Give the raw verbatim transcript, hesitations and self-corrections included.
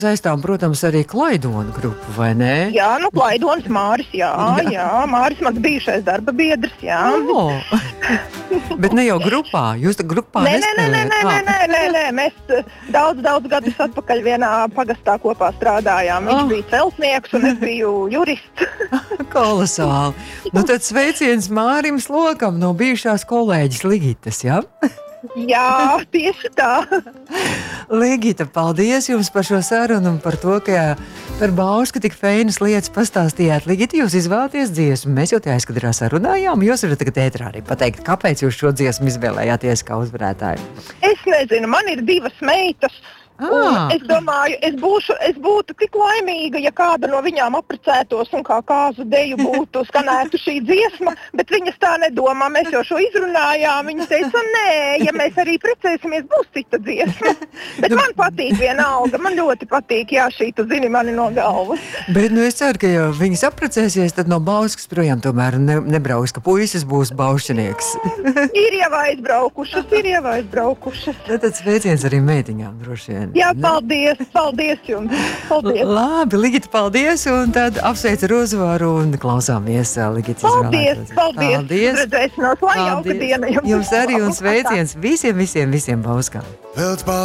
Saistām, protams, arī Klaidona grupu, vai ne? Jā, nu, Klaidonas Māris, jā, jā, jā. Māris mans bijušais darba biedrs, jā. Oh. Bet ne jau grupā, jūs tā grupā nē, nē, nē, nē, nespēlējat? nē, nē, nē, nē, mēs daudz, daudz gadus atpakaļ vienā pagastā kopā strādājām. Viņš Oh. bija celtnieks un es biju jurists. Kolosāli. Nu tad sveiciens Mārim Slokam no bijušās kolēģis Ligitas, jā? Jā, tieši tā. Ligita, paldies jums par šo sarunu un par to, ka par Bausku tik feinas lietas pastāstījāt. Ligita, jūs izvēlaties dziesmu. Mēs jau te aizkadrā sarunājām. Jūs varat tagad ētrā arī pateikt, kāpēc jūs šo dziesmu izvēlējāties kā uzvarētāju. Es nezinu, man ir divas meitas. Ah. Es domāju, es, būšu, es būtu tik laimīga, ja kāda no viņām apprecētos un kā kāzu deju būtu skanētu šī dziesma, bet viņas tā nedomā. Mēs jau šo izrunājām. Viņas teica, nē, ja mēs arī precēsimies, būs cita dziesma. Bet man patīk vienalga, man ļoti patīk, jā, šī tu zini mani no galvas. Bet nu es ceru, ka jau viņas apprecēsies, tad no Bauskas projām tomēr ne, nebrauks, ka puisis būs baušķinieks. Ir jau aizbraukušas, ir jau aizbraukušas. Tad sveiciens arī meitiņām droši vien. Jā, paldies, paldies jums. Paldies. Labi, Ligita, paldies, un tad apsveic ar uzvaru un klausāmies Ligitas Paldies, izvēlētos. paldies. Paldies. Redzēšanos, lai jauka diena jums. Jums arī un sveiciens visiem, visiem, visiem Bauskām.